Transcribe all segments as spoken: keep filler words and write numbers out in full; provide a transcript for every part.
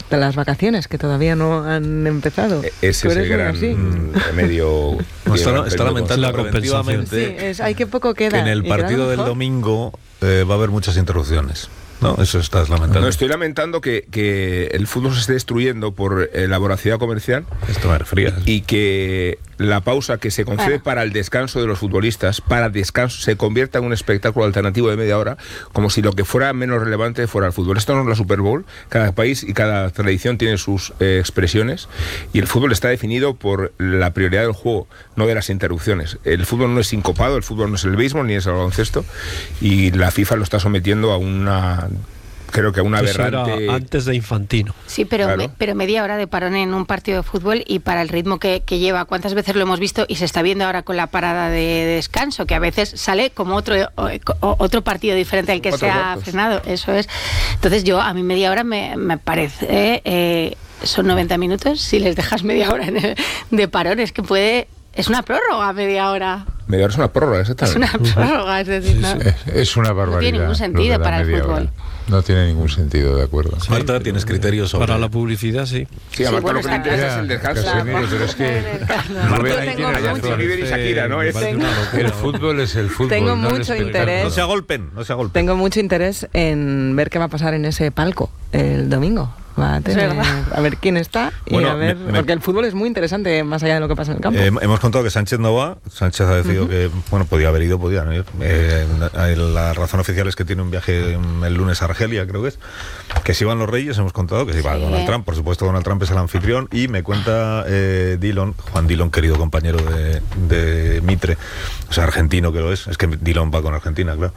de las vacaciones, que todavía no han empezado. Ese es el gran remedio. No, está, está lamentando preventivamente sí, es, hay que poco queda. Que en el partido del domingo eh, va a haber muchas interrupciones. No, eso estás lamentando. No, estoy lamentando que, que el fútbol se esté destruyendo por eh, la voracidad comercial. Esto me refería. Y que la pausa que se concede bueno. para el descanso de los futbolistas, para descanso, se convierta en un espectáculo alternativo de media hora, como si lo que fuera menos relevante fuera el fútbol. Esto no es la Super Bowl. Cada país y cada tradición tiene sus eh, expresiones, y el fútbol está definido por la prioridad del juego, no de las interrupciones. El fútbol no es sincopado, el fútbol no es el béisbol ni es el baloncesto, y la FIFA lo está sometiendo a una... creo que una aberrante... Era antes de Infantino. Sí, pero, claro. me, pero media hora de parón en un partido de fútbol, y para el ritmo que, que lleva, ¿cuántas veces lo hemos visto? Y se está viendo ahora con la parada de, de descanso, que a veces sale como otro o, o, otro partido diferente al que Cuatro se ha cuartos. frenado. Eso es. Entonces yo, a mí media hora me, me parece... Eh, son noventa minutos, si les dejas media hora en el, de parón, es que puede... Es una prórroga media hora. Media hora es una prórroga, exactamente. Es una prórroga, es decir, ¿no? Es, es una barbaridad. No tiene ningún sentido para el fútbol. Hora. No tiene ningún sentido, de acuerdo. Sí, Marta, ¿tienes criterios sobre...? Para la publicidad, sí. Sí, a Sí, Marta bueno, lo que le está interesa claro. es el descanso. Casemiro, pero es que Rubén ahí tiene razón. Bieber y Shakira, ¿no? Es- El fútbol es el fútbol. Tengo no el mucho espectáculo. interés. No se agolpen, no se agolpen. Tengo mucho interés en ver qué va a pasar en ese palco el domingo. Va a, tener, a ver quién está y Bueno, a ver, me- me- porque el fútbol es muy interesante más allá de lo que pasa en el campo. Eh, hemos contado que Sánchez no va. Sánchez ha decidido uh-huh. que, bueno, podía haber ido, podía no ir. Eh, la razón oficial es que tiene un viaje el lunes a Argelia, creo que es. Que si van los Reyes, hemos contado que si va sí. Donald Trump. Por supuesto, Donald Trump es el anfitrión. Y me cuenta eh, Dillon, Juan Dillon, querido compañero de, de Mitre, o sea, argentino que lo es. Es que Dillon va con Argentina, claro.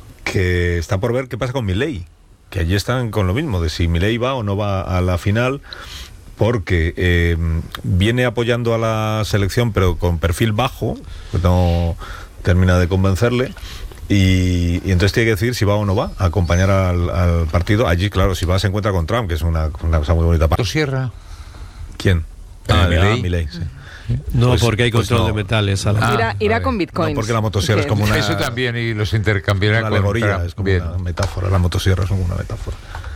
Que está por ver qué pasa con Milei. Que allí están con lo mismo, de si Milei va o no va a la final, porque eh, viene apoyando a la selección, pero con perfil bajo, no termina de convencerle, y, y entonces tiene que decidir si va o no va a acompañar al, al partido. Allí, claro, si va se encuentra con Trump, que es una, una cosa muy bonita. ¿Motosierra? ¿Quién? Ah, Milei. Milei, sí. No, pues, porque hay control pues no. de metales. A la... ah, irá irá vale. con bitcoins. No, porque la motosierra es como una... Eso también, y los intercambiarán una con alegoría, Trump. es como Bien. una metáfora. La motosierra es como una metáfora.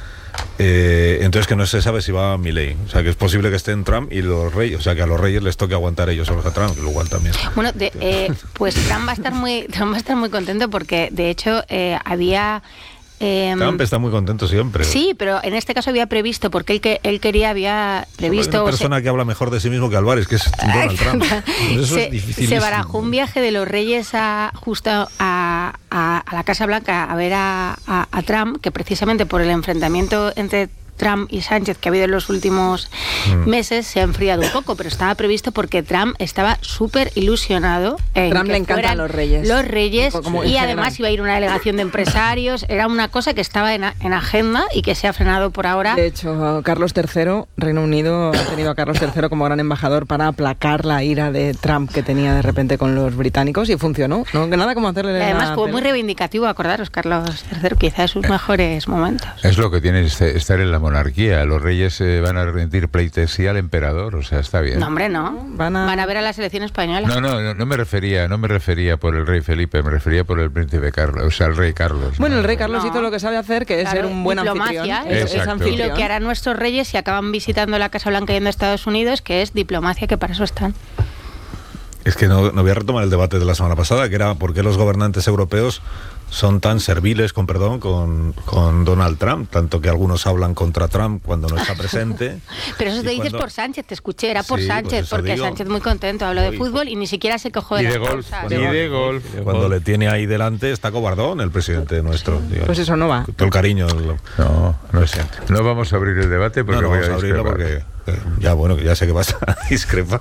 Eh, entonces que no se sabe si va Milei. O sea, que es posible que estén Trump y los Reyes. O sea, que a los Reyes les toque aguantar ellos solos a Trump, que lo igual también. Bueno, de, eh, pues Trump va a estar muy, Trump va a estar muy contento, porque de hecho eh, había... Eh, Trump está muy contento siempre. Sí, pero en este caso había previsto, porque él que él quería, había previsto... Hay una persona se, que habla mejor de sí mismo que Álvarez, que es Donald Trump. Eso se, es difícil. Se barajó un viaje de los Reyes a, justo a, a, a la Casa Blanca a ver a, a, a Trump, que precisamente por el enfrentamiento entre Trump y Sánchez que ha habido en los últimos mm. meses se ha enfriado un poco, pero estaba previsto porque Trump estaba súper ilusionado en Trump que le encantan los Reyes. Los Reyes, como y además iba a ir una delegación de empresarios. Era una cosa que estaba en, a, en agenda y que se ha frenado por ahora. De hecho, Carlos tercero, Reino Unido ha tenido a Carlos tercero como gran embajador para aplacar la ira de Trump que tenía de repente con los británicos, y funcionó. No, que nada como hacerle. Y además la fue pena. muy reivindicativo, acordaros, Carlos tercero, quizás sus mejores momentos. Es lo que tiene estar en la monarquía. Los reyes eh, van a rendir pleitesía al emperador, o sea, está bien. No, hombre, no. Van a, van a ver a la selección española. No, no, no, no me refería, no me refería por el rey Felipe, me refería por el príncipe Carlos, o sea, el rey Carlos. Bueno, ¿no? el rey Carlos no. hizo lo que sabe hacer, que es claro, ser un buen diplomacia, anfitrión. Es, es Exacto. anfitrión. Y lo que harán nuestros reyes si acaban visitando la Casa Blanca yendo a Estados Unidos, que es diplomacia, que para eso están. Es que no, no voy a retomar el debate de la semana pasada, que era por qué los gobernantes europeos son tan serviles, con perdón, con, con Donald Trump, tanto que algunos hablan contra Trump cuando no está presente. Pero eso te dices cuando... por Sánchez, te escuché, era por sí, Sánchez, pues porque digo. Sánchez muy contento, habló de Uy, fútbol y ni siquiera se cogió de Y las de golf, cosas. y de golf. Cuando le tiene ahí delante está cobardón el presidente nuestro. Digo, Pues eso no va. todo el cariño. Lo... No, no sé. No vamos a abrir el debate porque no, no, voy vamos a a abrirlo discrepar. porque eh, ya bueno, que ya sé que vas a discrepar.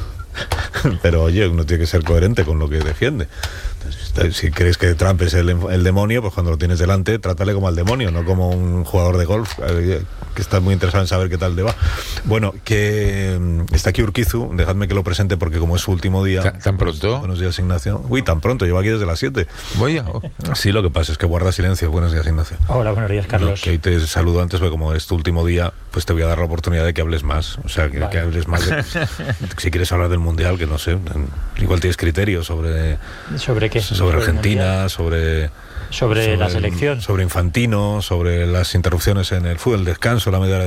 Pero oye, uno tiene que ser coherente con lo que defiende. Entonces, si crees que Trump es el, el demonio, pues cuando lo tienes delante, trátale como al demonio, no como un jugador de golf, eh, que está muy interesado en saber qué tal le va. Bueno, que mm, está aquí Urquizu, dejadme que lo presente porque como es su último día. ¿Tan, tan pronto? Buenos días, Ignacio. Uy, tan pronto, llevo aquí desde las siete. Voy a... oh. Sí, lo que pasa es que guarda silencio. Buenos días, Ignacio. Hola, buenos días, Carlos. No, que hoy te saludo antes, porque como es tu último día, pues te voy a dar la oportunidad de que hables más. O sea, que, vale. que hables más de, si quieres hablar del Mundial, que no sé, igual tienes criterios sobre... ¿Sobre qué? Sobre Argentina, sobre... Sobre, sobre la selección. Sobre Infantino, sobre las interrupciones en el fútbol, el descanso, la media hora de